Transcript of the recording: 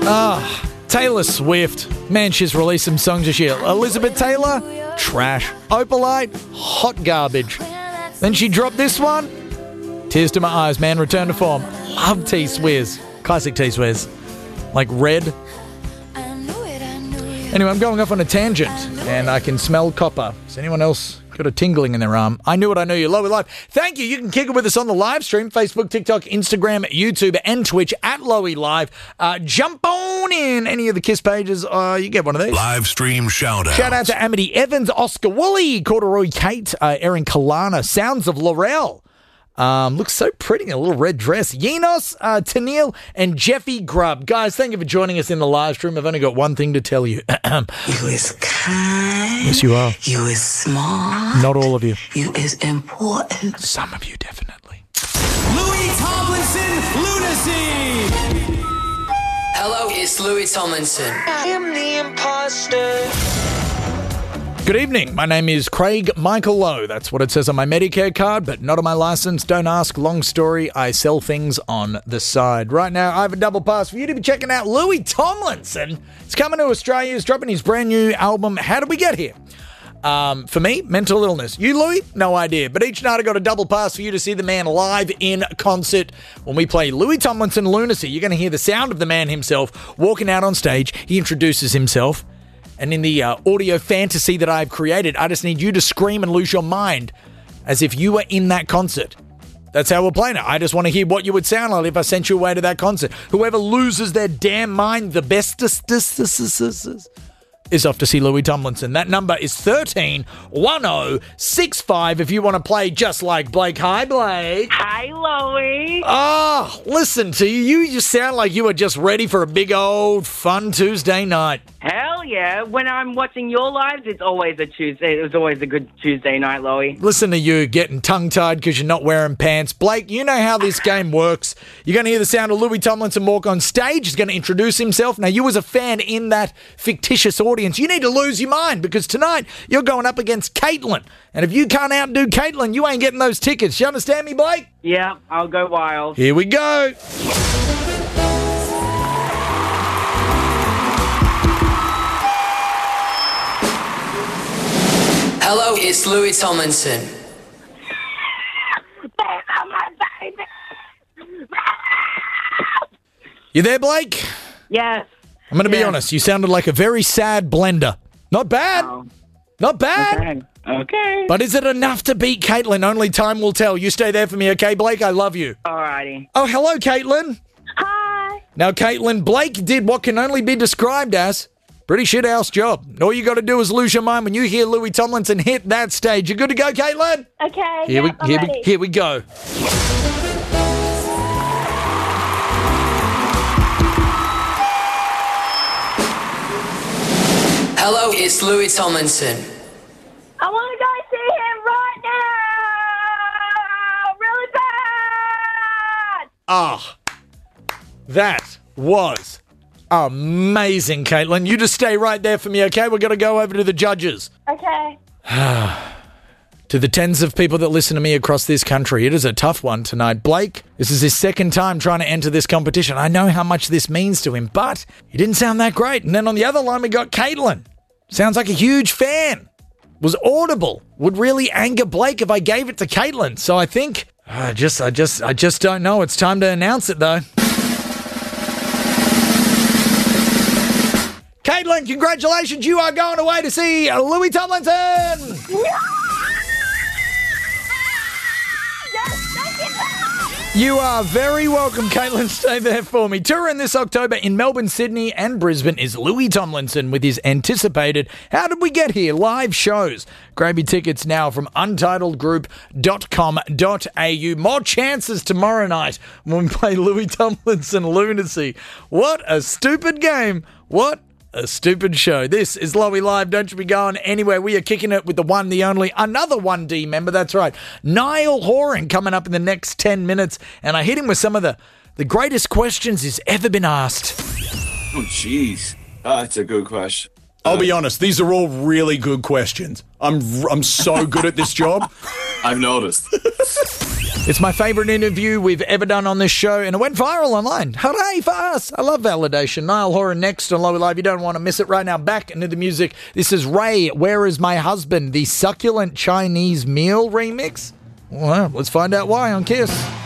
Taylor Swift. Man, she's released some songs this year. Elizabeth Taylor, trash. Opalite, hot garbage. Then she dropped this one. Tears to my eyes, man. Return to form. Love T-Swiz. Classic T-Swiz. Like Red. Anyway, I'm going off on a tangent, and I can smell copper. Has anyone else got a tingling in their arm? I knew it, I know you. Lowy Live. Thank you. You can kick it with us on the live stream. Facebook, TikTok, Instagram, YouTube, and Twitch at Lowy Live. Jump on in any of the KISS pages. You get one of these. Live stream shout out. Shout out to Amity Evans, Oscar Woolley, Corduroy Kate, Erin Kalana, Sounds of Laurel. Looks so pretty in a little red dress. Yenos, Tennille, and Jeffy Grubb. Guys, thank you for joining us in the live stream. I've only got one thing to tell you. You is kind. Yes, you are. You is smart. Not all of you. You is important. Some of you, definitely. Louis Tomlinson, Lunacy. Hello, it's Louis Tomlinson. I am the imposter. Good evening. My name is Craig Michael Lowe. That's what it says on my Medicare card, but not on my license. Don't ask. Long story. I sell things on the side. Right now, I have a double pass for you to be checking out Louis Tomlinson. He's coming to Australia. He's dropping his brand new album. How did we get here? For me, mental illness. You, Louis? No idea. But each night I got a double pass for you to see the man live in concert. When we play Louis Tomlinson Lunacy, you're going to hear the sound of the man himself walking out on stage. He introduces himself. And in the audio fantasy that I've created, I just need you to scream and lose your mind as if you were in that concert. That's how we're playing it. I just want to hear what you would sound like if I sent you away to that concert. Whoever loses their damn mind the bestest is off to see Louis Tomlinson. That number is 131065 if you want to play just like Blake. Hi, Blake. Hi, Loey. Oh, listen to you. You just sound like you are just ready for a big old fun Tuesday night. Hell yeah. When I'm watching your lives, it's always a Tuesday. It was always a good Tuesday night, Loey. Listen to you getting tongue-tied because you're not wearing pants. Blake, you know how this game works. You're going to hear the sound of Louis Tomlinson walk on stage. He's going to introduce himself. Now, you as a fan in that fictitious audience, you need to lose your mind because tonight you're going up against Caitlin. And if you can't outdo Caitlin, you ain't getting those tickets. You understand me, Blake? Yeah, I'll go wild. Here we go. Hello, it's Louis Tomlinson. You there, Blake? Yes. I'm going to be honest. You sounded like a very sad blender. Not bad. Oh. Not bad. Okay. But is it enough to beat Caitlin? Only time will tell. You stay there for me, okay, Blake? I love you. Alrighty. Oh, hello, Caitlin. Hi. Now, Caitlin, Blake did what can only be described as pretty shit-house job. All you got to do is lose your mind when you hear Louis Tomlinson hit that stage. You good to go, Caitlin? Okay. Here we go. Hello, it's Louis Tomlinson. I want to go see him right now. Really bad. That was amazing, Caitlin. You just stay right there for me, okay? We're going to go over to the judges. Okay. To the tens of people that listen to me across this country, it is a tough one tonight. Blake, this is his second time trying to enter this competition. I know how much this means to him, but he didn't sound that great. And then on the other line, we got Caitlin. Sounds like a huge fan. Was audible. Would really anger Blake if I gave it to Caitlin. So I think, I just don't know. It's time to announce it, though. Caitlin, congratulations. You are going away to see Louis Tomlinson. You are very welcome, Caitlin. Stay there for me. Touring this October in Melbourne, Sydney and Brisbane is Louis Tomlinson with his anticipated How Did We Get Here live shows. Grab your tickets now from untitledgroup.com.au. More chances tomorrow night when we play Louis Tomlinson Lunacy. What a stupid game. What a stupid show. This is Lowy Live. Don't you be going anywhere. We are kicking it with the one, the only, another 1D member. That's right. Niall Horan coming up in the next 10 minutes. And I hit him with some of the greatest questions he's ever been asked. Oh, jeez. That's a good question. I'll be honest, these are all really good questions. I'm so good at this job. I've noticed. It's my favourite interview we've ever done on this show, and it went viral online. Hooray for us! I love validation. Niall Horan next on Lower Live. You don't want to miss it. Right now, back into the music. This is Ray, Where Is My Husband? The Succulent Chinese Meal remix. Well, let's find out why on Kiss.